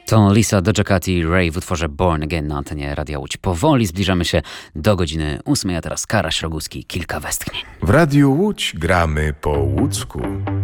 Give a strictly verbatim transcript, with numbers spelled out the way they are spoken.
To Lisa, Doja Cat i Ray w utworze Born Again na antenie Radia Łódź. Powoli zbliżamy się do godziny ósmej, a teraz Karaś Roguski, kilka westchnień. W Radiu Łódź gramy po łódzku.